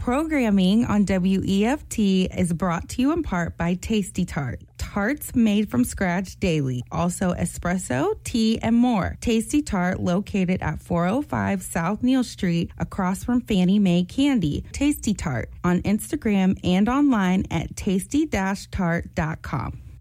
Programming on WEFT is brought to you in part by Tasty Tart. Tarts made from scratch daily. Also espresso, tea, and more. Tasty Tart located at 405 South Neal Street across from Fannie Mae Candy. Tasty Tart on Instagram and online at tasty-tart.com.